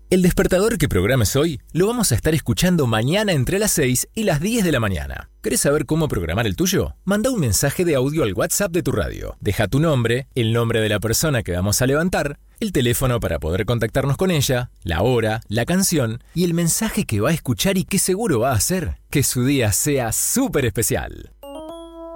El despertador que programes hoy lo vamos a estar escuchando mañana entre las 6 y las 10 de la mañana. ¿Querés saber cómo programar el tuyo? Manda un mensaje de audio al WhatsApp de tu radio. Deja tu nombre, el nombre de la persona que vamos a levantar, el teléfono para poder contactarnos con ella, la hora, la canción y el mensaje que va a escuchar y que seguro va a hacer que su día sea súper especial.